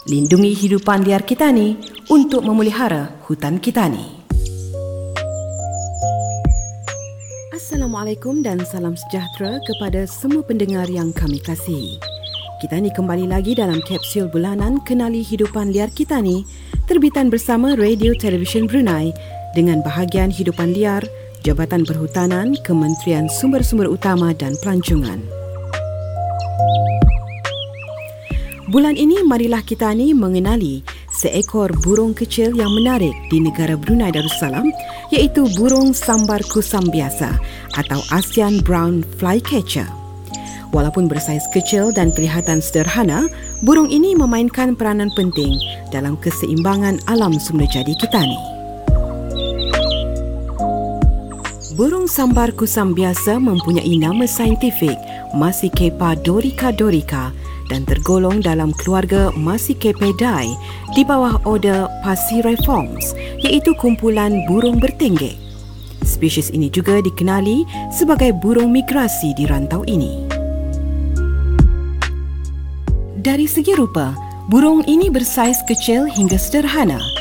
Lindungi hidupan liar kita ni untuk memelihara hutan kita ni. Assalamualaikum dan salam sejahtera kepada semua pendengar yang kami kasihi. Kita ni kembali lagi dalam kapsul bulanan Kenali Hidupan Liar Kita Ni, terbitan bersama Radio Television Brunei dengan bahagian Hidupan Liar, Jabatan Perhutanan, Kementerian Sumber-Sumber Utama dan Pelancongan. Bulan ini, marilah kita ni mengenali seekor burung kecil yang menarik di negara Brunei Darussalam, iaitu burung sambar kusam biasa atau ASEAN Brown Flycatcher. Walaupun bersaiz kecil dan kelihatan sederhana, burung ini memainkan peranan penting dalam keseimbangan alam semula jadi kita ni. Burung sambar kusam biasa mempunyai nama saintifik Massicapa dorica dorica dan tergolong dalam keluarga Massicapidae di bawah order Passeriformes, iaitu kumpulan burung bertenggek. Spesies ini juga dikenali sebagai burung migrasi di rantau ini. Dari segi rupa, burung ini bersaiz kecil hingga sederhana